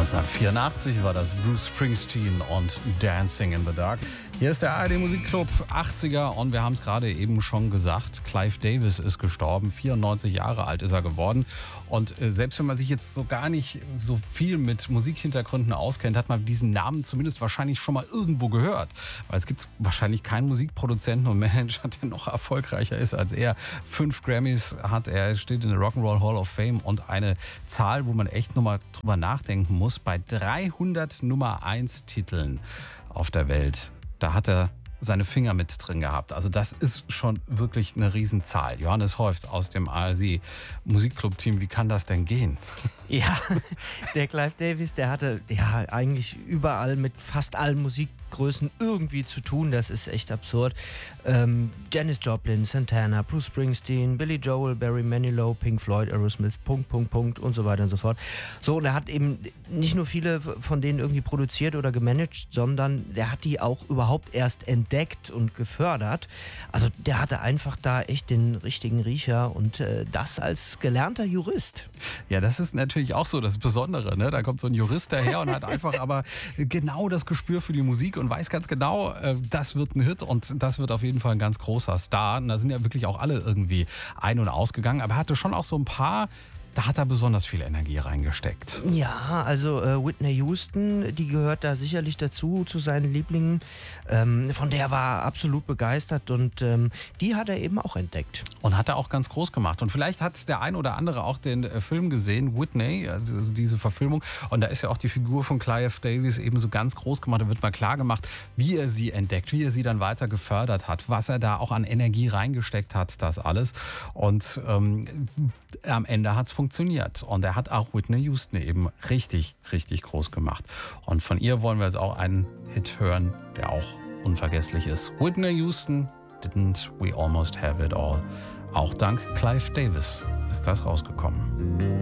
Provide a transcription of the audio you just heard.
1984 war das Bruce Springsteen und Dancing in the Dark. Hier ist der ARD Musikclub 80er und wir haben es gerade eben schon gesagt, Clive Davis ist gestorben, 94 Jahre alt ist er geworden. Und selbst wenn man sich jetzt so gar nicht so viel mit Musikhintergründen auskennt, hat man diesen Namen zumindest wahrscheinlich schon mal irgendwo gehört. Weil es gibt wahrscheinlich keinen Musikproduzenten und Manager, der noch erfolgreicher ist als er. 5 Grammys hat er, steht in der Rock'n'Roll Hall of Fame und eine Zahl, wo man echt nochmal drüber nachdenken muss, bei 300 Nummer 1 Titeln auf der Welt. Da hat er seine Finger mit drin gehabt. Also das ist schon wirklich eine Riesenzahl. Johannes Häuft aus dem ARD Musikclub-Team, wie kann das denn gehen? Ja, der Clive Davis, der hatte ja eigentlich überall mit fast allen Musikgrößen irgendwie zu tun. Das ist echt absurd. Janis Joplin, Santana, Bruce Springsteen, Billy Joel, Barry Manilow, Pink Floyd, Aerosmith, und so weiter und so fort. So, und er hat eben nicht nur viele von denen irgendwie produziert oder gemanagt, sondern der hat die auch überhaupt erst entdeckt und gefördert. Also der hatte einfach da echt den richtigen Riecher und das als gelernter Jurist. Ja, das ist natürlich auch so das Besondere, ne? Da kommt so ein Jurist daher und hat einfach aber genau das Gespür für die Musik und weiß ganz genau, das wird ein Hit und das wird auf jeden Fall ein ganz großer Star. Und da sind ja wirklich auch alle irgendwie ein- und ausgegangen, aber er hatte schon auch so ein paar. Da hat er besonders viel Energie reingesteckt. Ja, also Whitney Houston, die gehört da sicherlich dazu, zu seinen Lieblingen. Von der war er absolut begeistert und die hat er eben auch entdeckt. Und hat er auch ganz groß gemacht. Und vielleicht hat der ein oder andere auch den Film gesehen, Whitney, also diese Verfilmung. Und da ist ja auch die Figur von Clive Davis eben so ganz groß gemacht. Da wird mal klar gemacht, wie er sie entdeckt, wie er sie dann weiter gefördert hat, was er da auch an Energie reingesteckt hat, das alles. Und am Ende hat es funktioniert. Und er hat auch Whitney Houston eben richtig, richtig groß gemacht. Und von ihr wollen wir jetzt auch einen Hit hören, der auch unvergesslich ist. Whitney Houston, Didn't We Almost Have It All. Auch dank Clive Davis ist das rausgekommen.